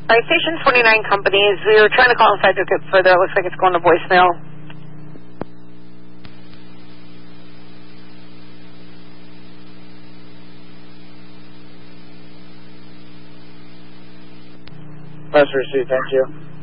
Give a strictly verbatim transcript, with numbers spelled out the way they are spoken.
By Station twenty-nine companies, we were trying to call inside to get further. It looks like it's going to voicemail. Press receipt, thank you.